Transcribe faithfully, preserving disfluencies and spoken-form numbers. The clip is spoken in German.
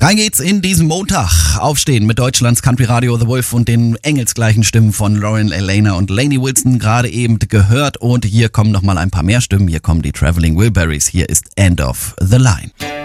Rein geht's in diesen Montag. Aufstehen mit Deutschlands Country Radio The Wolf und den engelsgleichen Stimmen von Lauren Elena und Lainey Wilson gerade eben gehört. Und hier kommen noch mal ein paar mehr Stimmen. Hier kommen die Traveling Wilburys. Hier ist End of the Line.